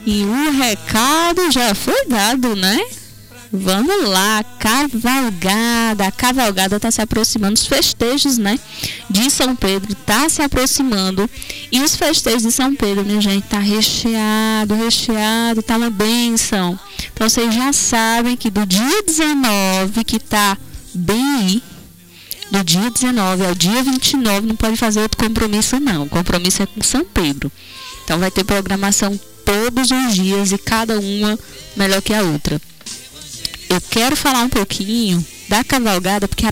E o recado já foi dado, né? Vamos lá, cavalgada. A cavalgada está se aproximando, os festejos, né, de São Pedro tá se aproximando. E os festejos de São Pedro, minha gente, tá recheado, tá uma bênção. Então vocês já sabem que do dia 19, que tá bem aí, do dia 19 ao dia 29, não pode fazer outro compromisso não. O compromisso é com São Pedro. Então vai ter programação todos os dias e cada uma melhor que a outra. Eu quero falar um pouquinho da cavalgada, porque é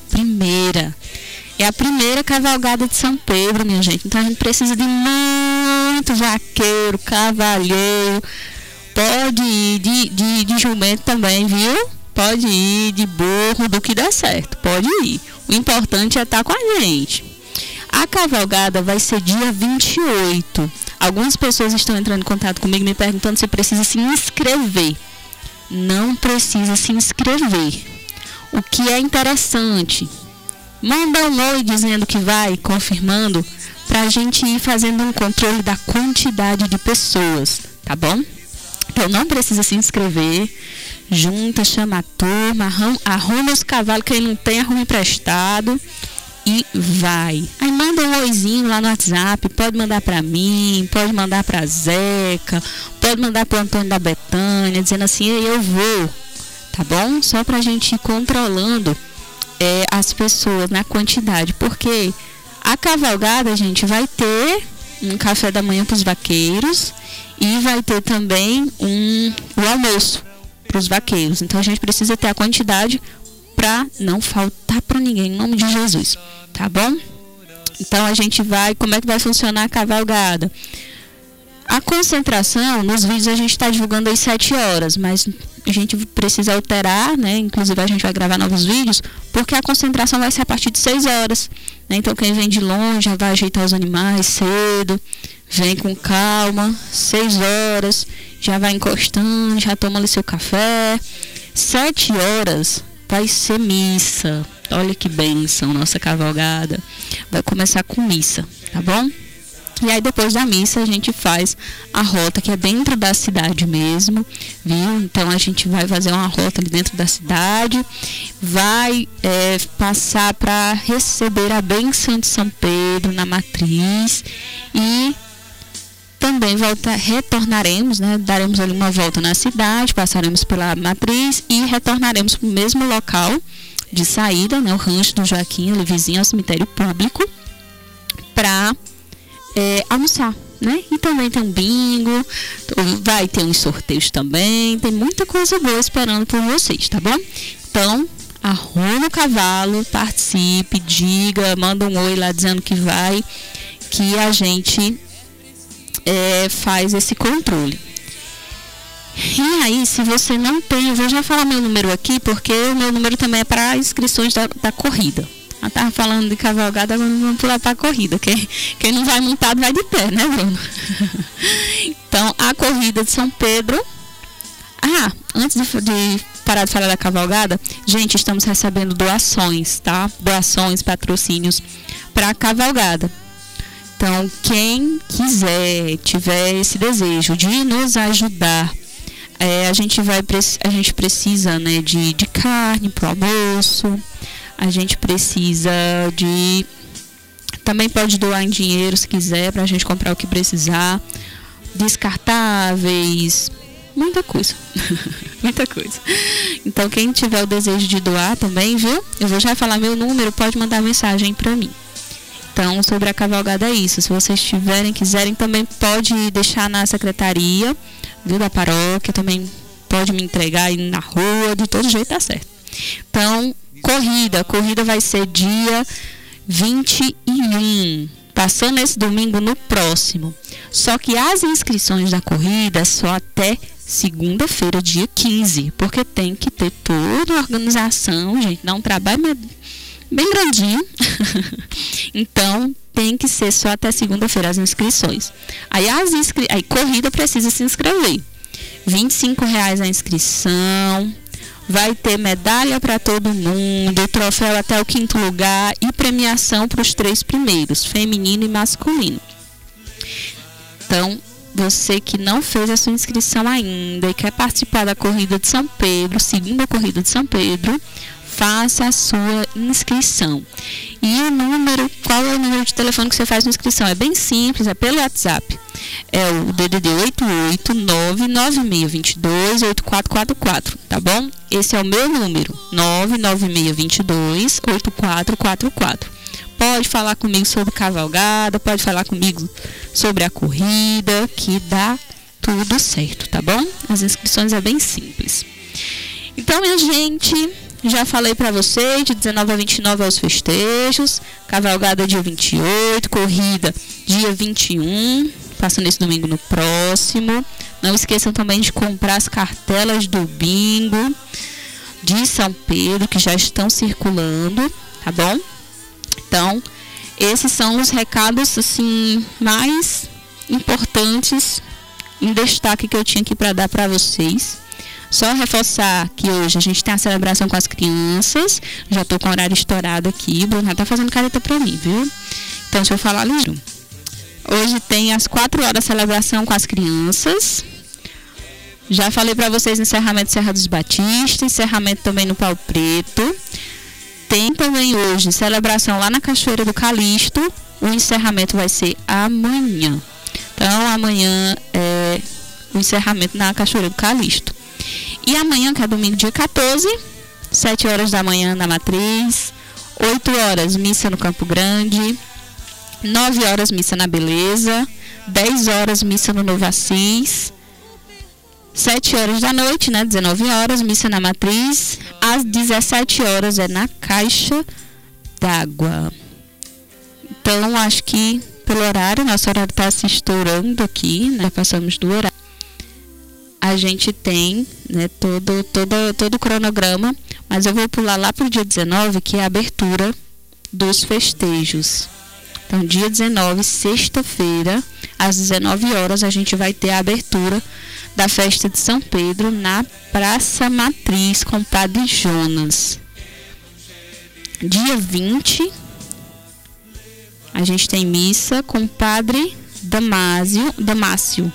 a primeira cavalgada de São Pedro, minha gente. Então a gente precisa de muito vaqueiro, cavalheiro. Pode ir de jumento também, viu? Pode ir de burro, do que der certo. Pode ir. O importante é estar com a gente. A cavalgada vai ser dia 28. Algumas pessoas estão entrando em contato comigo me perguntando se precisa se inscrever. Não precisa se inscrever. O que é interessante, manda um oi dizendo que vai, confirmando, para a gente ir fazendo um controle da quantidade de pessoas, tá bom? Então não precisa se inscrever, junta, chama a turma, arruma os cavalos, quem não tem, arruma emprestado e vai. Aí manda um oizinho lá no WhatsApp, pode mandar para mim, pode mandar para Zeca, pode mandar para o Antônio da Betânia, dizendo assim, eu vou, tá bom? Só para a gente ir controlando as pessoas na quantidade, porque a cavalgada, gente, vai ter um café da manhã para os vaqueiros e vai ter também o almoço para os vaqueiros. Então a gente precisa ter a quantidade para não faltar para ninguém, em nome de Jesus, tá bom? Então a gente vai, como é que vai funcionar a cavalgada? A concentração, nos vídeos a gente está divulgando às 7 horas, mas a gente precisa alterar, né? Inclusive a gente vai gravar novos vídeos, porque a concentração vai ser a partir de 6 horas, né? Então quem vem de longe já vai ajeitar os animais cedo, vem com calma, 6 horas, já vai encostando, já toma ali seu café. 7 horas vai ser missa. Olha que bênção, nossa cavalgada. Vai começar com missa, tá bom? E aí depois da missa a gente faz a rota que é dentro da cidade mesmo, viu? Então a gente vai fazer uma rota ali dentro da cidade, vai passar para receber a bênção de São Pedro na matriz e também retornaremos, né? Daremos ali uma volta na cidade, passaremos pela matriz e retornaremos para o mesmo local de saída, né? O rancho do Joaquim, ali vizinho ao cemitério público, para almoçar, né? E também tem um bingo, vai ter uns sorteios também, tem muita coisa boa esperando por vocês, tá bom? Então, arruma o cavalo, participe, diga, manda um oi lá dizendo que vai, que a gente faz esse controle. E aí, se você não tem, eu vou já falar meu número aqui, porque o meu número também é para inscrições da corrida. Eu estava falando de cavalgada, agora vamos pular para a corrida. Quem não vai montado vai de pé, né, Bruno? Então, a corrida de São Pedro. Antes de parar de falar da cavalgada, gente, estamos recebendo doações, tá? Doações, patrocínios para a cavalgada. Então, quem quiser, tiver esse desejo de nos ajudar, a gente precisa, né, de carne para o almoço, a gente precisa de... Também pode doar em dinheiro se quiser, para a gente comprar o que precisar, descartáveis, muita coisa, muita coisa. Então, quem tiver o desejo de doar também, viu? Eu vou já falar meu número, pode mandar mensagem para mim. Então, sobre a cavalgada é isso. Se vocês quiserem, também pode deixar na secretaria, viu, da paróquia, também pode me entregar aí na rua, de todo jeito tá certo. Então, corrida vai ser dia 21, passando esse domingo no próximo. Só que as inscrições da corrida é só até segunda-feira, dia 15, porque tem que ter toda a organização, gente, dá um trabalho bem grandinho. Então, tem que ser só até segunda-feira as inscrições. Aí, corrida precisa se inscrever. R$25 a inscrição. Vai ter medalha para todo mundo, troféu até o 5º lugar e premiação para os 3 primeiros, feminino e masculino. Então, você que não fez a sua inscrição ainda e quer participar da Corrida de São Pedro, segunda Corrida de São Pedro, faça a sua inscrição. E qual é o número de telefone que você faz a inscrição? É bem simples, é pelo WhatsApp. É o DDD 88996228444, tá bom? Esse é o meu número, 996228444. Pode falar comigo sobre cavalgada, pode falar comigo sobre a corrida, que dá tudo certo, tá bom? As inscrições é bem simples. Então, minha gente, já falei pra vocês, de 19 a 29 aos festejos, cavalgada dia 28, corrida dia 21, passando esse domingo no próximo. Não esqueçam também de comprar as cartelas do bingo de São Pedro, que já estão circulando, tá bom? Então, esses são os recados assim mais importantes em destaque que eu tinha aqui para dar para vocês. Só reforçar que hoje a gente tem a celebração com as crianças. Já estou com o horário estourado aqui. O Bruno já está fazendo careta para mim, viu? Então, deixa eu falar ligeiro. Hoje tem às 4 horas a celebração com as crianças. Já falei para vocês encerramento de Serra dos Batistas, encerramento também no Pau Preto. Tem também hoje celebração lá na Cachoeira do Calixto. O encerramento vai ser amanhã. Então, amanhã é o encerramento na Cachoeira do Calixto. E amanhã, que é domingo, dia 14, 7 horas da manhã na Matriz, 8 horas missa no Campo Grande, 9 horas missa na Beleza, 10 horas missa no Novo Assis, 7 horas da noite, né, 19 horas, missa na Matriz, às 17 horas é na Caixa d'Água. Então, acho que pelo horário, nosso horário está se estourando aqui, né, passamos do horário. A gente tem, né, todo o cronograma, mas eu vou pular lá para o dia 19, que é a abertura dos festejos. Então, dia 19, sexta-feira, às 19 horas, a gente vai ter a abertura da festa de São Pedro na Praça Matriz com o Padre Jonas. Dia 20, a gente tem missa com o Padre Damácio,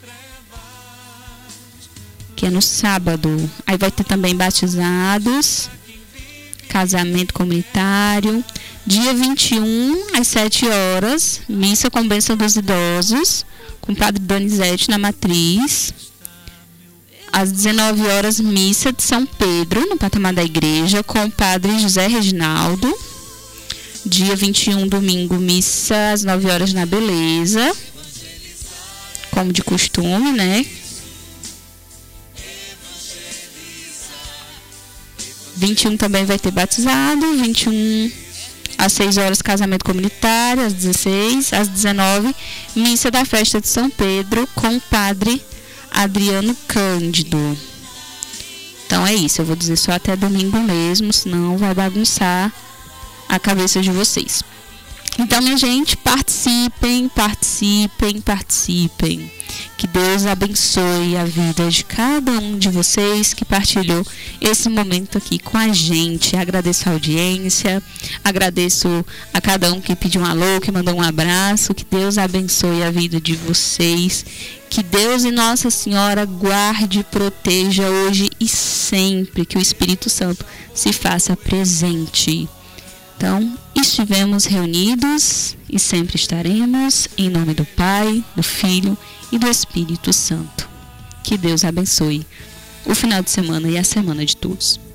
que é no sábado. Aí vai ter também batizados, casamento comunitário. Dia 21, às 7 horas, missa com bênção dos idosos, com o Padre Donizete na Matriz. Às 19 horas, missa de São Pedro, no patamar da igreja, com o Padre José Reginaldo. Dia 21, domingo, missa às 9 horas na Beleza, como de costume, né? 21 também vai ter batizado, 21 às 6 horas casamento comunitário, às 16, às 19 missa da festa de São Pedro com o Padre Adriano Cândido. Então é isso, eu vou dizer só até domingo mesmo, senão vai bagunçar a cabeça de vocês. Então, minha gente, participem. Que Deus abençoe a vida de cada um de vocês que partilhou esse momento aqui com a gente. Agradeço a audiência, agradeço a cada um que pediu um alô, que mandou um abraço. Que Deus abençoe a vida de vocês. Que Deus e Nossa Senhora guarde e proteja hoje e sempre. Que o Espírito Santo se faça presente. Então, estivemos reunidos e sempre estaremos, em nome do Pai, do Filho e do Espírito Santo. Que Deus abençoe o final de semana e a semana de todos.